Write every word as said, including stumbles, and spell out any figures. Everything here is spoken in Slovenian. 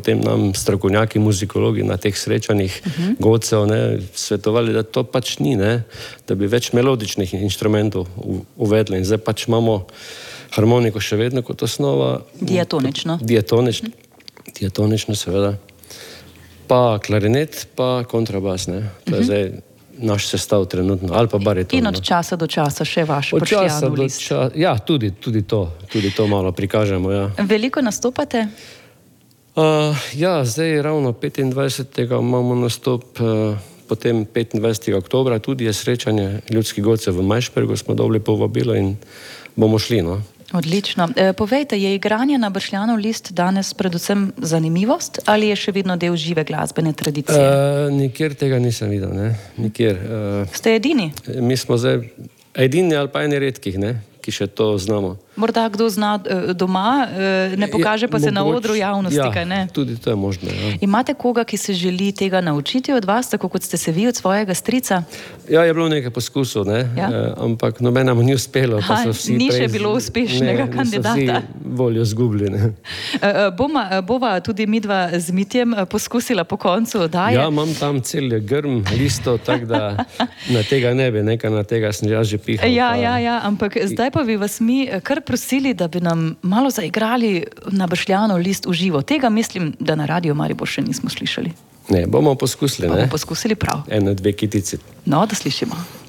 potem nam strokovnjaki, muzikologi na teh srečanjih uh-huh. godcev ne, svetovali, da to pač ni, ne, da bi več melodičnih inštrumentov uvedli in zdaj pač imamo harmoniko še vedno kot osnova. Diatonično. Diatonično, diatonično seveda. Pa klarinet, pa kontrabas, ne. To je uh-huh. zdaj naš sestav trenutno, ali pa bariton. In od časa do časa še vaš Bršljanov list. Ča, ja, tudi, tudi to, tudi to malo prikažemo, ja. Veliko nastopate? Uh, ja, zdaj ravno petindvajsetega imamo nastop, uh, potem petindvajsetega oktobra tudi je srečanje ljudskih godcev v Majšpergu, smo dobili povabilo in bomo šli, no. Odlično. E, povejte, je igranje na Bršljanov list danes predvsem zanimivost ali je še vedno del žive glasbene tradicije? Uh, nikjer tega nisem videl, ne, nikjer. Uh, Ste edini? Mi smo zdaj edini ali pa eni redkih, ne, ki še to znamo. Morda kdo zna doma, ne pokaže pa se na odru javnosti, ja, kaj ne? Tudi to je možno, ja. Imate koga, ki se želi tega naučiti od vas, tako kot ste se vi od svojega strica? Ja, je bilo nekaj poskusov, ne, ja. eh, ampak nobenemu ni uspelo, pa so vsi ni prej... še bilo uspešnega ne, kandidata. Vsi voljo zgubili, ne. Boma, bova tudi midva z Mitjem poskusila po koncu oddaje. Ja, imam tam cel grm listov, tako da na tega ne bi, nekaj na tega sem jaz že pihal. Ja, pa... ja, ja, ampak zdaj pa bi vas mi kar prosili, da bi nam malo zaigrali na Bršljanov list v živo. Tega mislim, da na Radio Maribor še nismo slišali. Ne, bomo poskusili, ne? Bomo poskusili prav. Ene, dve kitici. No, da slišimo.